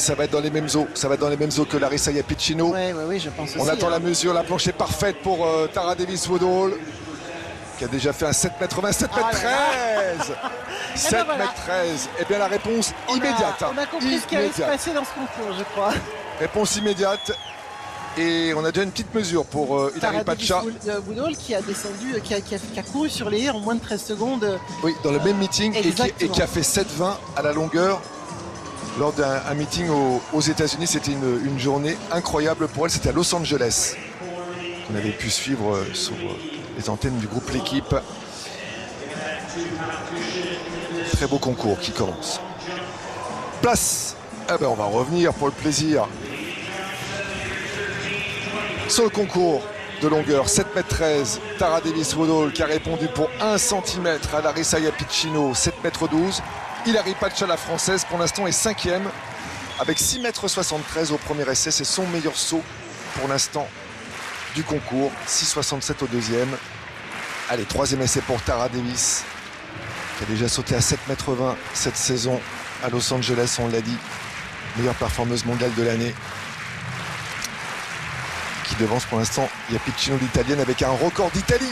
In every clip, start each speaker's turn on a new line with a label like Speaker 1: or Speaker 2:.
Speaker 1: ça va être dans les mêmes eaux. Ça va être dans les mêmes eaux que Larissa Iapicino.
Speaker 2: Oui, je pense aussi.
Speaker 1: On attend la mesure, la planche est parfaite pour Tara Davis-Woodhall, qui a déjà fait un 7m20, 7m13. 7m13. Et bien la réponse immédiate.
Speaker 2: On a compris ce qui allait se passer dans ce concours, je crois.
Speaker 1: Réponse immédiate. Et on a déjà une petite mesure pour Hilary Pacha.
Speaker 2: Woodhall qui a descendu, qui a couru sur les haies en moins de 13 secondes.
Speaker 1: Oui, dans le même meeting et qui a fait 7,20 à la longueur lors d'un meeting aux États-Unis. C'était une journée incroyable pour elle. C'était à Los Angeles qu'on avait pu suivre sur les antennes du groupe L'équipe. Très beau concours qui commence. Place. On va revenir pour le plaisir. Sur le concours de longueur, 7m13, Tara Davis-Woodhall qui a répondu pour 1 cm à Larissa Iapicino, 7m12. Hilary Pacha, la française, pour l'instant est 5e avec 6m73 au premier essai. C'est son meilleur saut pour l'instant du concours. 6,67 au deuxième. Allez, troisième essai pour Tara Davis qui a déjà sauté à 7m20 cette saison à Los Angeles, on l'a dit. Meilleure performeuse mondiale de l'année. Qui devance pour l'instant Iapicino, l'italienne, avec un record d'Italie.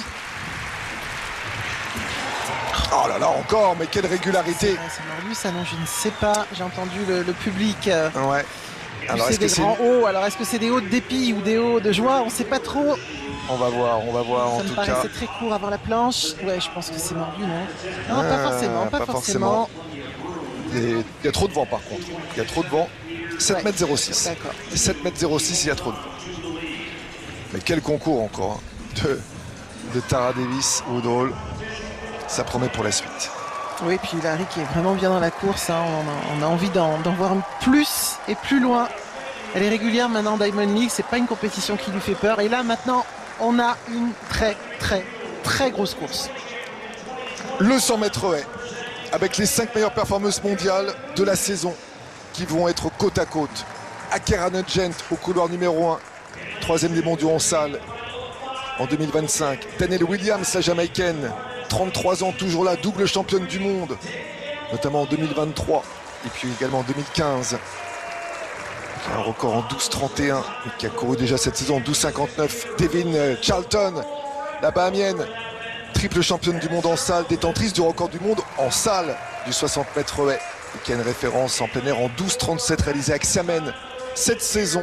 Speaker 1: Oh là là, encore, mais quelle régularité.
Speaker 2: C'est mordu ça, non, je ne sais pas. J'ai entendu le public.
Speaker 1: Ouais. Alors
Speaker 2: est-ce que c'est des grands hauts? Alors est-ce que c'est des hauts de dépit ou des hauts de joie? On ne sait pas trop.
Speaker 1: On va voir en tout cas. Ça me
Speaker 2: paraissait très court avant la planche. Ouais, je pense que c'est mordu, non? Non, pas forcément.
Speaker 1: Il y a trop de vent par contre. Il y a trop de vent. 7m06.
Speaker 2: D'accord.
Speaker 1: 7m06, il y a trop de vent. Mais quel concours encore de Tara Davis-Woodhall. Ça promet pour la suite.
Speaker 2: Oui, puis Hilary qui est vraiment bien dans la course. Hein. On a envie d'en voir plus et plus loin. Elle est régulière maintenant en Diamond League. C'est pas une compétition qui lui fait peur. Et là, maintenant, on a une très grosse course.
Speaker 1: Le 100 mètres haies, avec les 5 meilleures performances mondiales de la saison qui vont être côte à côte. Akera Nugent au couloir numéro 1. 3e des mondiaux en salle en 2025. Danielle Williams, la Jamaïcaine, 33 ans, toujours là, double championne du monde, notamment en 2023 et puis également en 2015. Qui a un record en 12,31 et qui a couru déjà cette saison en 12,59. Devin Charlton, la Bahamienne, triple championne du monde en salle, détentrice du record du monde en salle du 60 mètres haies et qui a une référence en plein air en 12,37 réalisée à Xiamen cette saison.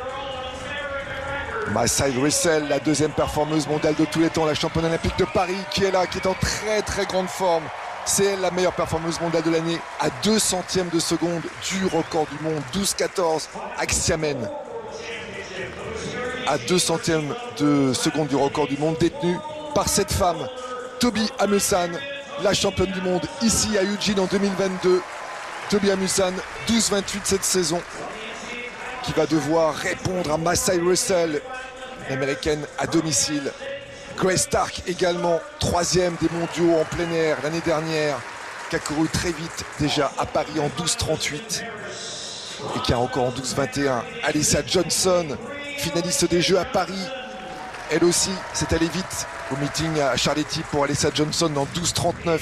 Speaker 1: Masai Russell, la 2e performeuse mondiale de tous les temps, la championne olympique de Paris, qui est là, qui est en très grande forme. C'est elle la meilleure performeuse mondiale de l'année, à 2 centièmes de seconde du record du monde, 12,14 à Xiamen. À 2 centièmes de seconde du record du monde, détenu par cette femme, Tobi Amusan, la championne du monde ici à Eugene en 2022. Tobi Amusan, 12,28 cette saison, qui va devoir répondre à Masai Russell, l'américaine à domicile. Grace Stark également, 3e des mondiaux en plein air l'année dernière, qui a couru très vite déjà à Paris en 12,38 et qui a encore en 12,21. Alyssa Johnson, finaliste des Jeux à Paris, elle aussi c'est allé vite au meeting à Charletti pour Alyssa Johnson en 12,39.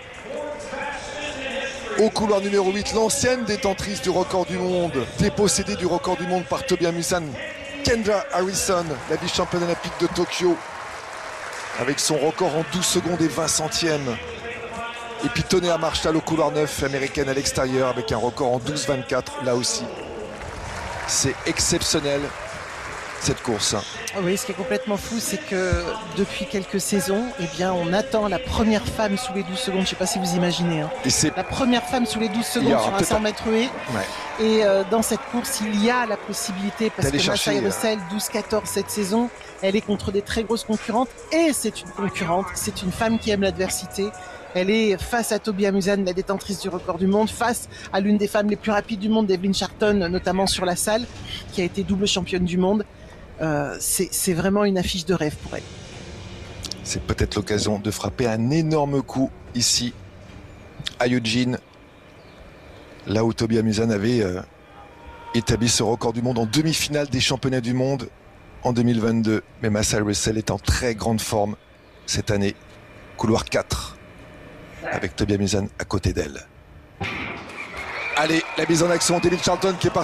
Speaker 1: Au couloir numéro 8, l'ancienne détentrice du record du monde, dépossédée du record du monde par Tobi Amusan, Kendra Harrison, la vice-championne olympique de Tokyo, avec son record en 12 secondes et 20 centièmes. Et puis Tonea Marshall au couloir 9, américaine à l'extérieur, avec un record en 12,24, là aussi. C'est exceptionnel, cette course.
Speaker 2: Oui, ce qui est complètement fou, c'est que depuis quelques saisons, eh bien, on attend la première femme sous les 12 secondes. Je ne sais pas si vous imaginez. Hein.
Speaker 1: Et c'est
Speaker 2: la première femme sous les 12 secondes sur un 100 mètres haies.
Speaker 1: Ouais.
Speaker 2: Et dans cette course, il y a la possibilité, parce que Masai Russell, 12-14 cette saison, elle est contre des très grosses concurrentes. Et c'est une concurrente, c'est une femme qui aime l'adversité. Elle est face à Tobi Amusan, la détentrice du record du monde, face à l'une des femmes les plus rapides du monde, Devlin Charlton, notamment sur la salle, qui a été double championne du monde. C'est vraiment une affiche de rêve pour elle.
Speaker 1: C'est peut-être l'occasion de frapper un énorme coup ici à Eugene, là où Tobi Amusan avait établi ce record du monde en demi-finale des championnats du monde en 2022. Mais Masai Russell est en très grande forme cette année. Couloir 4 avec Tobi Amusan à côté d'elle. Allez, la mise en action, Devin Charlton qui est parti.